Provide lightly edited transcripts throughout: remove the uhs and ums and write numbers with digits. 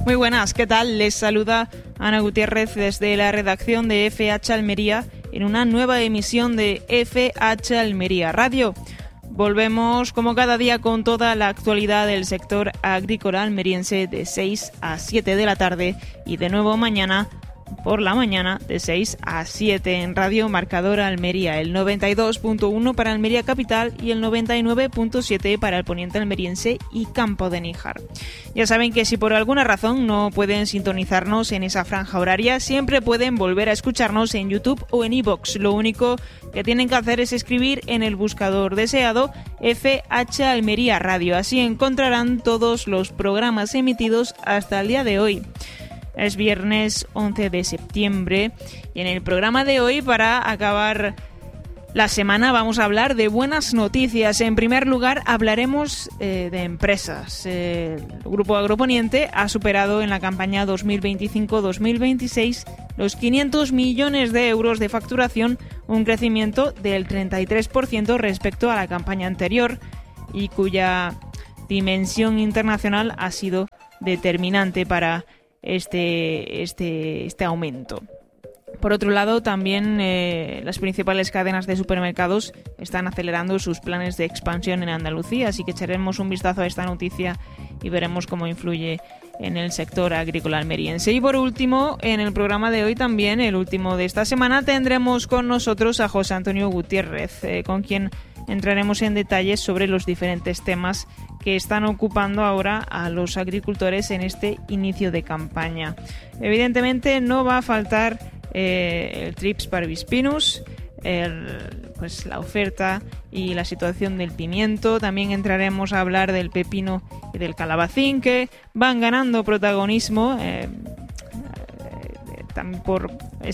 Muy buenas, ¿qué tal? Les saluda Ana Gutiérrez desde la redacción de FH Almería en una nueva emisión de FH Almería Radio. Volvemos como cada día con toda la actualidad del sector agrícola almeriense de 6 a 7 de la tarde y de nuevo mañana por la mañana de 6 a 7 en Radio Marcador Almería, el 92.1 para Almería Capital y el 99.7 para el poniente almeriense y Campo de Níjar. Ya saben que si por alguna razón no pueden sintonizarnos en esa franja horaria, siempre pueden volver a escucharnos en YouTube o en iVoox. Lo único que tienen que hacer es escribir en el buscador deseado FH Almería Radio. Así encontrarán todos los programas emitidos hasta el día de hoy. Es viernes 11 de septiembre y en el programa de hoy, para acabar la semana, vamos a hablar de buenas noticias. En primer lugar, hablaremos de empresas. El Grupo Agroponiente ha superado en la campaña 2025-2026 los 500 millones de euros de facturación, un crecimiento del 33% respecto a la campaña anterior y cuya dimensión internacional ha sido determinante para este aumento. Por otro lado, también las principales cadenas de supermercados están acelerando sus planes de expansión en Andalucía, así que echaremos un vistazo a esta noticia y veremos cómo influye en el sector agrícola almeriense. Y por último, en el programa de hoy también, el último de esta semana, tendremos con nosotros a José Antonio Gutiérrez, con quien entraremos en detalles sobre los diferentes temas que están ocupando ahora a los agricultores en este inicio de campaña. Evidentemente no va a faltar el Trips Parvispinus, la oferta y la situación del pimiento. También entraremos a hablar del pepino y del calabacín, que van ganando protagonismo también por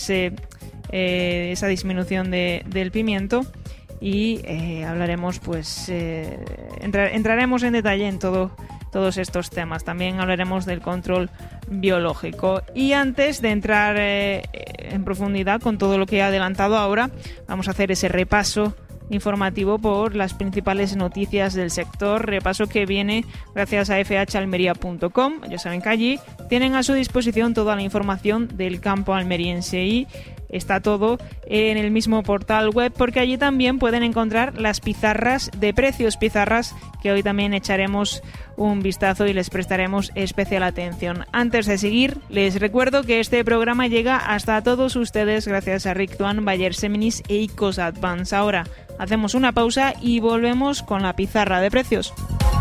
esa disminución del pimiento. Y hablaremos, entraremos en detalle en todos estos temas. También hablaremos del control biológico. Y antes de entrar en profundidad con todo lo que he adelantado ahora, vamos a hacer ese repaso informativo por las principales noticias del sector, repaso que viene gracias a fhalmería.com. Ya saben que allí tienen a su disposición toda la información del campo almeriense y está todo en el mismo portal web, porque allí también pueden encontrar las pizarras de precios, pizarras que hoy también echaremos un vistazo y les prestaremos especial atención. Antes de seguir, les recuerdo que este programa llega hasta todos ustedes gracias a Rictuan, Bayer Seminis e Icos Advance. Ahora hacemos una pausa y volvemos con la pizarra de precios.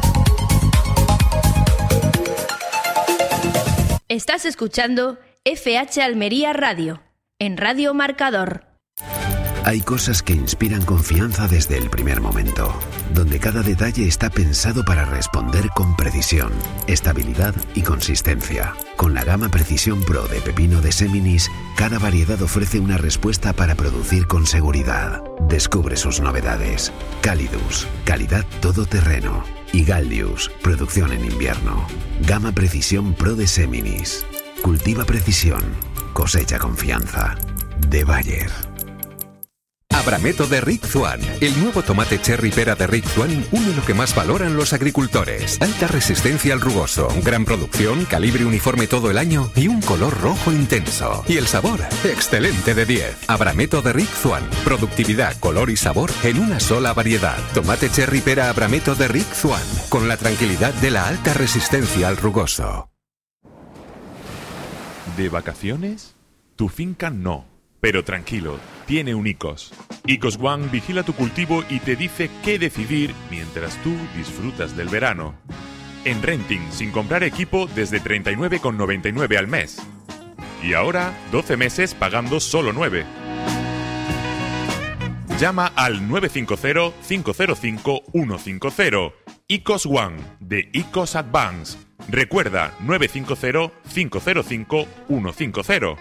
Estás escuchando FH Almería Radio en Radio Marcador. Hay cosas que inspiran confianza desde el primer momento, donde cada detalle está pensado para responder con precisión, estabilidad y consistencia. Con la gama Precisión Pro de pepino de Seminis, cada variedad ofrece una respuesta para producir con seguridad. Descubre sus novedades. Calidus, calidad todoterreno. Y Gallius, producción en invierno. Gama Precisión Pro de Seminis. Cultiva precisión, cosecha confianza. De Bayer. Abrameto de Rick Swan. El nuevo tomate cherry pera de Rick Swan une lo que más valoran los agricultores. Alta resistencia al rugoso, gran producción, calibre uniforme todo el año y un color rojo intenso. Y el sabor, excelente de 10. Abrameto de Rick Swan. Productividad, color y sabor en una sola variedad. Tomate cherry pera Abrameto de Rick Swan. Con la tranquilidad de la alta resistencia al rugoso. ¿De vacaciones? Tu finca no, pero tranquilo, tiene un ICOS. ICOS One vigila tu cultivo y te dice qué decidir mientras tú disfrutas del verano. En renting, sin comprar equipo, desde 39,99 al mes. Y ahora, 12 meses pagando solo 9. Llama al 950-505-150. ICOS One, de ICOS Advance. Recuerda, 950-505-150.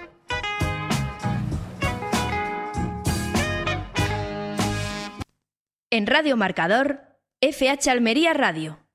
En Radio Marcador, FH Almería Radio.